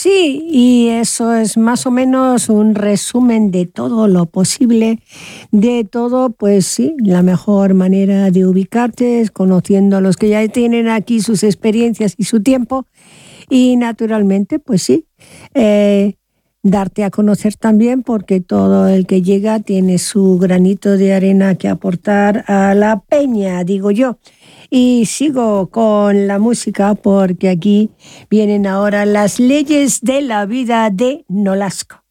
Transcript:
Sí, y eso es más o menos un resumen de todo lo posible, de todo, pues sí, la mejor manera de ubicarte es conociendo a los que ya tienen aquí sus experiencias y su tiempo y naturalmente, pues sí, eh, darte a conocer también porque todo el que llega tiene su granito de arena que aportar a la peña, digo yo. Y sigo con la música porque aquí vienen ahora las leyes de la vida de Nolasco.